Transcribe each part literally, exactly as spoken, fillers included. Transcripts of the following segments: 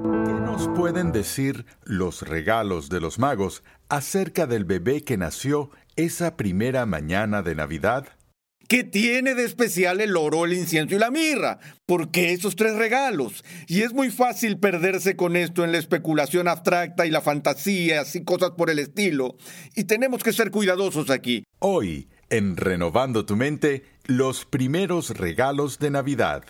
¿Qué nos pueden decir los regalos de los magos acerca del bebé que nació esa primera mañana de Navidad? ¿Qué tiene de especial el oro, el incienso y la mirra? ¿Por qué esos tres regalos? Y es muy fácil perderse con esto en la especulación abstracta y la fantasía, y cosas por el estilo. Y tenemos que ser cuidadosos aquí. Hoy, en Renovando tu Mente, los primeros regalos de Navidad.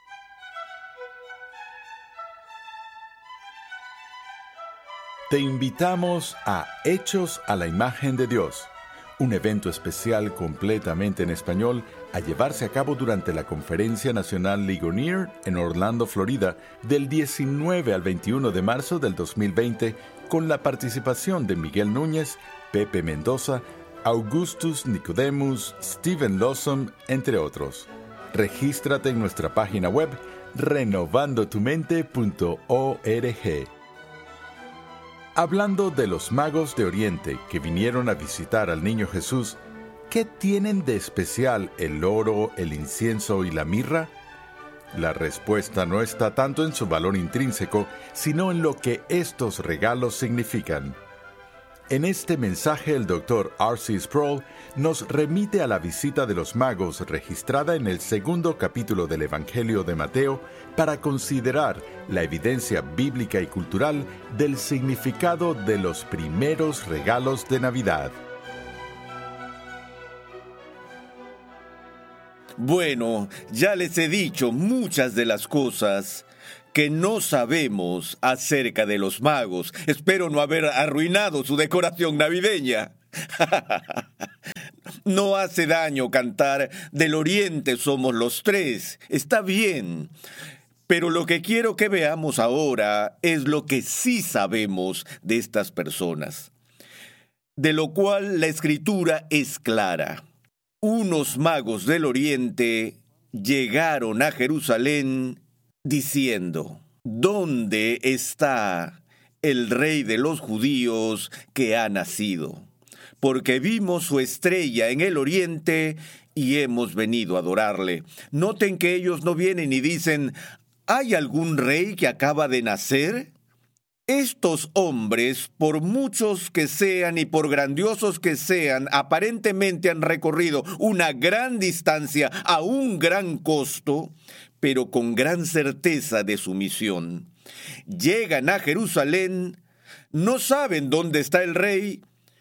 Te invitamos a Hechos a la Imagen de Dios, un evento especial completamente en español a llevarse a cabo durante la Conferencia Nacional Ligonier en Orlando, Florida, del diecinueve al veintiuno de marzo del dos mil veinte, con la participación de Miguel Núñez, Pepe Mendoza, Augustus Nicodemus, Steven Lawson, entre otros. Regístrate en nuestra página web renovando tu mente punto org. Hablando de los magos de Oriente que vinieron a visitar al niño Jesús, ¿qué tienen de especial el oro, el incienso y la mirra? La respuesta no está tanto en su valor intrínseco, sino en lo que estos regalos significan. En este mensaje, el doctor R C Sproul nos remite a la visita de los magos registrada en el segundo capítulo del Evangelio de Mateo para considerar la evidencia bíblica y cultural del significado de los primeros regalos de Navidad. Bueno, ya les he dicho muchas de las cosas que no sabemos acerca de los magos. Espero no haber arruinado su decoración navideña. No hace daño cantar "Del Oriente somos los tres". Está bien. Pero lo que quiero que veamos ahora es lo que sí sabemos de estas personas, de lo cual la Escritura es clara. Unos magos del Oriente llegaron a Jerusalén diciendo: ¿dónde está el rey de los judíos que ha nacido? Porque vimos su estrella en el oriente y hemos venido a adorarle. Noten que ellos no vienen y dicen: ¿hay algún rey que acaba de nacer? Estos hombres, por muchos que sean y por grandiosos que sean, aparentemente han recorrido una gran distancia a un gran costo, pero con gran certeza de su misión. Llegan a Jerusalén, no saben dónde está el rey,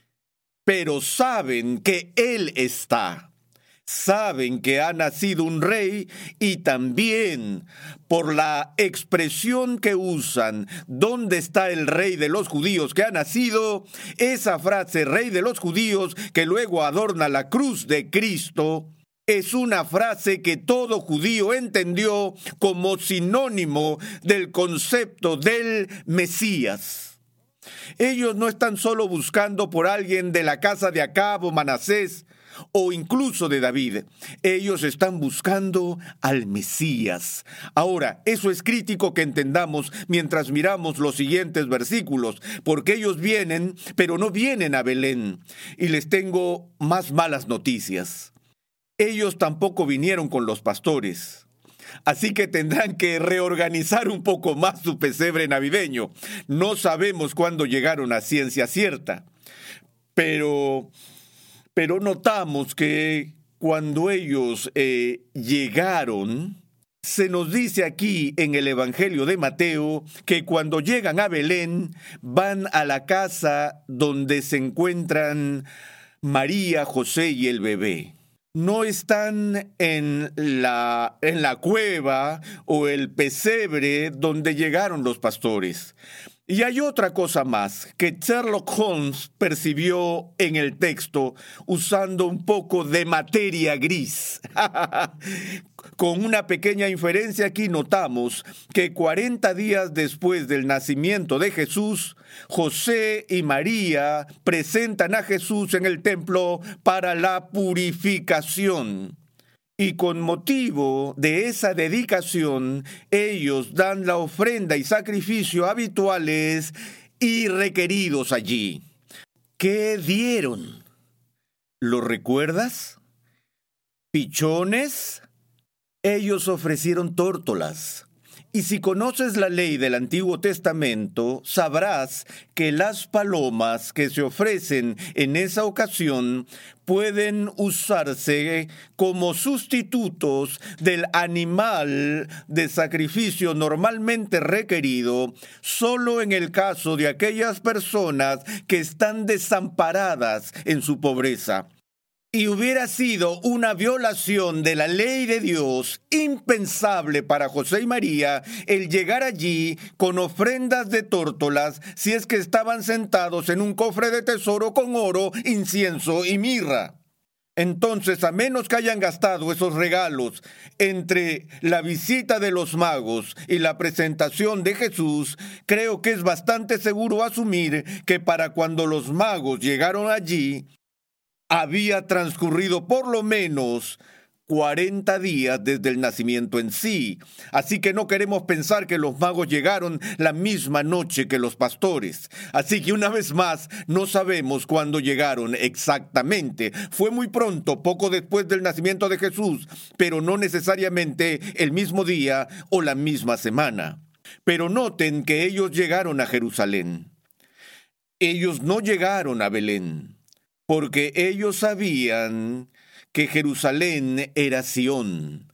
pero saben que él está. Saben que ha nacido un rey y también por la expresión que usan, ¿dónde está el rey de los judíos que ha nacido? Esa frase, rey de los judíos, que luego adorna la cruz de Cristo, es una frase que todo judío entendió como sinónimo del concepto del Mesías. Ellos no están solo buscando por alguien de la casa de Acab o Manasés, o incluso de David. Ellos están buscando al Mesías. Ahora, eso es crítico que entendamos mientras miramos los siguientes versículos, porque ellos vienen, pero no vienen a Belén. Y les tengo más malas noticias. Ellos tampoco vinieron con los pastores. Así que tendrán que reorganizar un poco más su pesebre navideño. No sabemos cuándo llegaron a ciencia cierta. Pero... Pero notamos que cuando ellos eh, llegaron, se nos dice aquí en el Evangelio de Mateo que cuando llegan a Belén, van a la casa donde se encuentran María, José y el bebé. No están en la, en la cueva o el pesebre donde llegaron los pastores. Y hay otra cosa más que Sherlock Holmes percibió en el texto usando un poco de materia gris. Con una pequeña inferencia aquí notamos que cuarenta días después del nacimiento de Jesús, José y María presentan a Jesús en el templo para la purificación. Y con motivo de esa dedicación, ellos dan la ofrenda y sacrificio habituales y requeridos allí. ¿Qué dieron? ¿Lo recuerdas? ¿Pichones? Ellos ofrecieron tórtolas Y si conoces la ley del Antiguo Testamento, sabrás que las palomas que se ofrecen en esa ocasión pueden usarse como sustitutos del animal de sacrificio normalmente requerido solo en el caso de aquellas personas que están desamparadas en su pobreza. Y hubiera sido una violación de la ley de Dios impensable para José y María el llegar allí con ofrendas de tórtolas si es que estaban sentados en un cofre de tesoro con oro, incienso y mirra. Entonces, a menos que hayan gastado esos regalos entre la visita de los magos y la presentación de Jesús, creo que es bastante seguro asumir que para cuando los magos llegaron allí, había transcurrido por lo menos cuarenta días desde el nacimiento en sí. Así que no queremos pensar que los magos llegaron la misma noche que los pastores. Así que una vez más, no sabemos cuándo llegaron exactamente. Fue muy pronto, poco después del nacimiento de Jesús, pero no necesariamente el mismo día o la misma semana. Pero noten que ellos llegaron a Jerusalén. Ellos no llegaron a Belén, porque ellos sabían que Jerusalén era Sión.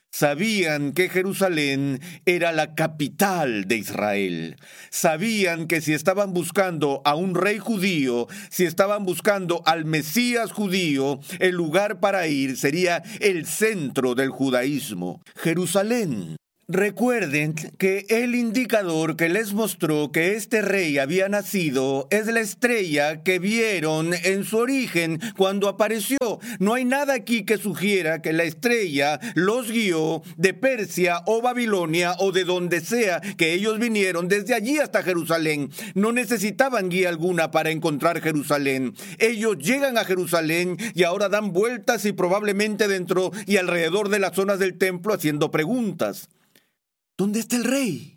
Sabían que Jerusalén era la capital de Israel. Sabían que si estaban buscando a un rey judío, si estaban buscando al Mesías judío, el lugar para ir sería el centro del judaísmo, Jerusalén. Recuerden que el indicador que les mostró que este rey había nacido es la estrella que vieron en su origen cuando apareció. No hay nada aquí que sugiera que la estrella los guió de Persia o Babilonia o de donde sea que ellos vinieron desde allí hasta Jerusalén. No necesitaban guía alguna para encontrar Jerusalén. Ellos llegan a Jerusalén y ahora dan vueltas y probablemente dentro y alrededor de las zonas del templo haciendo preguntas. ¿Dónde está el rey?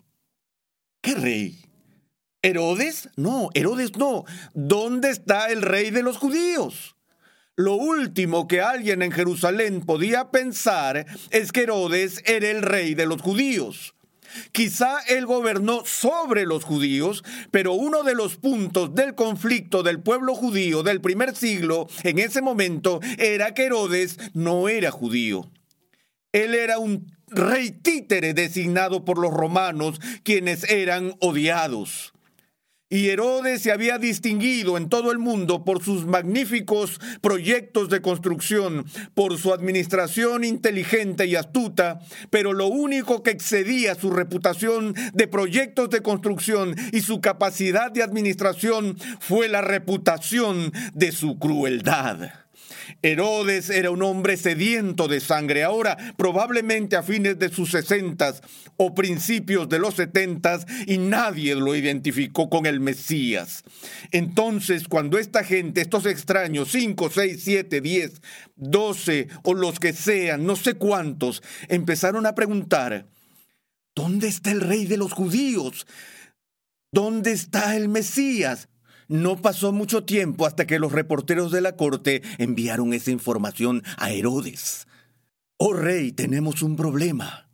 ¿Qué rey? ¿Herodes? No, Herodes no. ¿Dónde está el rey de los judíos? Lo último que alguien en Jerusalén podía pensar es que Herodes era el rey de los judíos. Quizá él gobernó sobre los judíos, pero uno de los puntos del conflicto del pueblo judío del primer siglo en ese momento era que Herodes no era judío. Él era un rey títere designado por los romanos, quienes eran odiados. Y Herodes se había distinguido en todo el mundo por sus magníficos proyectos de construcción, por su administración inteligente y astuta, pero lo único que excedía su reputación de proyectos de construcción y su capacidad de administración fue la reputación de su crueldad. Herodes era un hombre sediento de sangre. Ahora, probablemente a fines de sus sesentas o principios de los setentas, y nadie lo identificó con el Mesías. Entonces, cuando esta gente, estos extraños, cinco, seis, siete, diez, doce o los que sean, no sé cuántos, empezaron a preguntar, ¿dónde está el rey de los judíos? ¿Dónde está el Mesías? No pasó mucho tiempo hasta que los reporteros de la corte enviaron esa información a Herodes. Oh rey, tenemos un problema.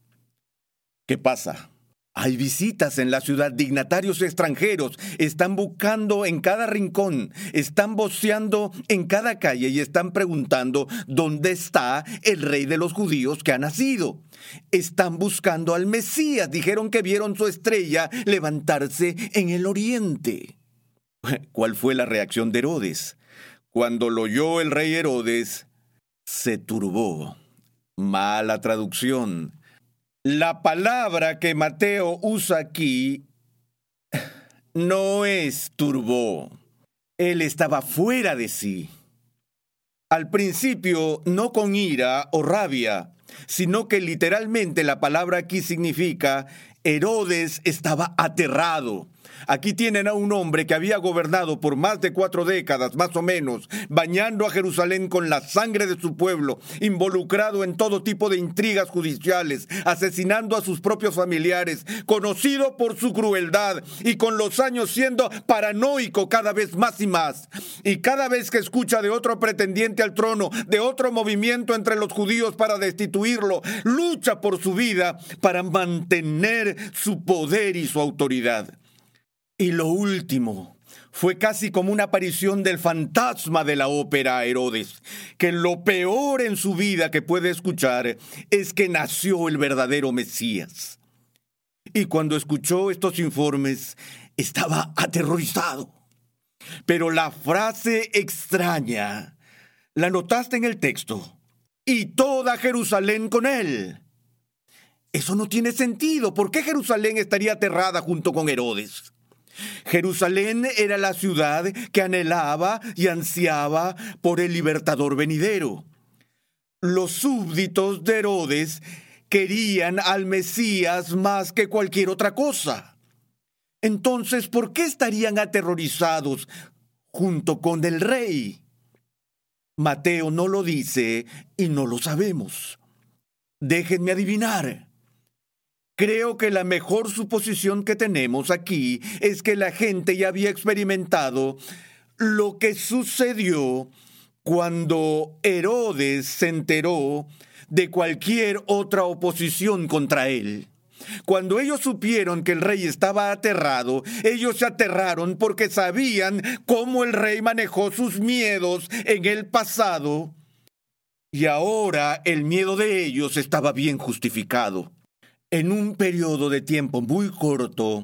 ¿Qué pasa? Hay visitas en la ciudad, dignatarios extranjeros, están buscando en cada rincón, están voceando en cada calle y están preguntando dónde está el rey de los judíos que ha nacido. Están buscando al Mesías, dijeron que vieron su estrella levantarse en el oriente. ¿Cuál fue la reacción de Herodes? Cuando lo oyó el rey Herodes, se turbó. Mala traducción. La palabra que Mateo usa aquí no es turbó. Él estaba fuera de sí. Al principio, no con ira o rabia, sino que literalmente la palabra aquí significa Herodes estaba aterrado. Aquí tienen a un hombre que había gobernado por más de cuatro décadas, más o menos, bañando a Jerusalén con la sangre de su pueblo, involucrado en todo tipo de intrigas judiciales, asesinando a sus propios familiares, conocido por su crueldad y con los años siendo paranoico cada vez más y más. Y cada vez que escucha de otro pretendiente al trono, de otro movimiento entre los judíos para destituirlo, lucha por su vida para mantener su poder y su autoridad. Y lo último fue casi como una aparición del fantasma de la ópera Herodes, que lo peor en su vida que puede escuchar es que nació el verdadero Mesías. Y cuando escuchó estos informes, estaba aterrorizado. Pero la frase extraña, ¿la notaste en el texto? Y toda Jerusalén con él. Eso no tiene sentido. ¿Por qué Jerusalén estaría aterrada junto con Herodes? Jerusalén era la ciudad que anhelaba y ansiaba por el libertador venidero. Los súbditos de Herodes querían al Mesías más que cualquier otra cosa. Entonces, ¿por qué estarían aterrorizados junto con el rey? Mateo no lo dice y no lo sabemos. Déjenme adivinar. Creo que la mejor suposición que tenemos aquí es que la gente ya había experimentado lo que sucedió cuando Herodes se enteró de cualquier otra oposición contra él. Cuando ellos supieron que el rey estaba aterrado, ellos se aterraron porque sabían cómo el rey manejó sus miedos en el pasado y ahora el miedo de ellos estaba bien justificado. En un periodo de tiempo muy corto,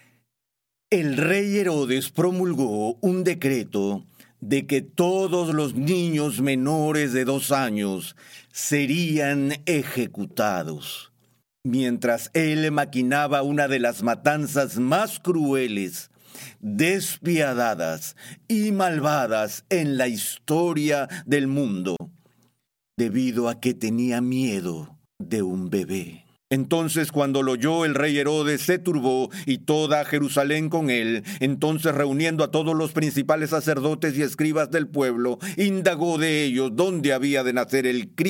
el rey Herodes promulgó un decreto de que todos los niños menores de dos años serían ejecutados, mientras él maquinaba una de las matanzas más crueles, despiadadas y malvadas en la historia del mundo, debido a que tenía miedo de un bebé. Entonces, cuando lo oyó el rey Herodes, se turbó y toda Jerusalén con él. Entonces, reuniendo a todos los principales sacerdotes y escribas del pueblo, indagó de ellos dónde había de nacer el Cristo